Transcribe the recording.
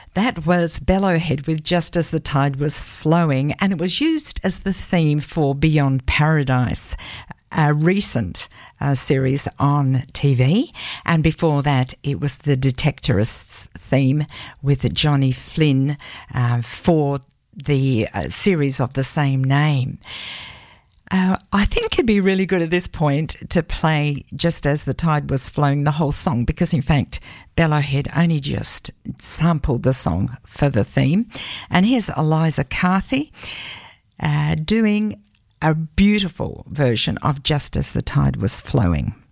That was Bellowhead with Just As the Tide Was Flowing, and it was used as the theme for Beyond Paradise, a recent series on TV. And before that, it was the Detectorists theme with Johnny Flynn for the series of the same name. I think it'd be really good at this point to play Just As the Tide Was Flowing, the whole song, because in fact Bellowhead only just sampled the song for the theme. And here's Eliza Carthy doing a beautiful version of Just As the Tide Was Flowing.